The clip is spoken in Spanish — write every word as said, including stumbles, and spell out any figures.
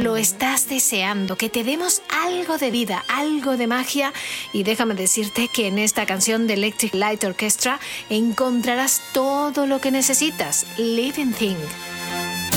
lo estás deseando, que te demos algo de vida, algo de magia. Y déjame decirte que en esta canción de Electric Light Orchestra encontrarás todo lo que necesitas. Living Thing.